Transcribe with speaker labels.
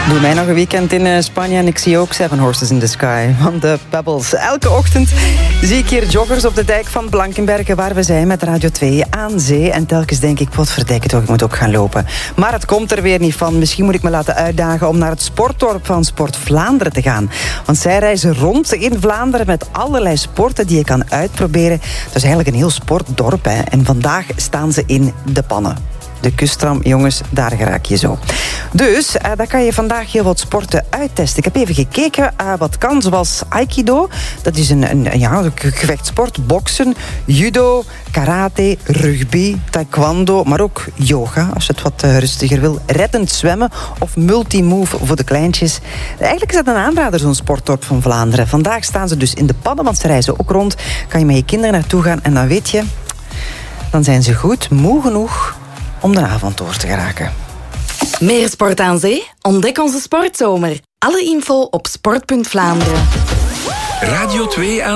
Speaker 1: Doe mij nog een weekend in Spanje en ik zie ook Seven Horses in the Sky van de Pebbles. Elke ochtend zie ik hier joggers op de dijk van Blankenberge, waar we zijn met Radio 2 aan zee. En telkens denk ik, potverdikke toch, ik moet ook gaan lopen. Maar het komt er weer niet van. Misschien moet ik me laten uitdagen om naar het sportdorp van Sport Vlaanderen te gaan. Want zij reizen rond in Vlaanderen met allerlei sporten die je kan uitproberen. Het is eigenlijk een heel sportdorp, hè. En vandaag staan ze in de pannen. De kustram, jongens, daar geraak je zo. Dus, daar kan je vandaag heel wat sporten uittesten. Ik heb even gekeken wat kan, zoals Aikido. Dat is een gevechtsport. Boksen, judo, karate, rugby, taekwondo, maar ook yoga, als je het wat rustiger wil. Reddend zwemmen of multimove voor de kleintjes. Eigenlijk is dat een aanrader, zo'n sportdorp van Vlaanderen. Vandaag staan ze dus in de pannen, want ze reizen ook rond. Kan je met je kinderen naartoe gaan en dan weet je, dan zijn ze goed, moe genoeg om de avond door te geraken.
Speaker 2: Meer sport aan zee? Ontdek onze sportzomer. Alle info op sport.Vlaanderen.
Speaker 3: Radio 2 aan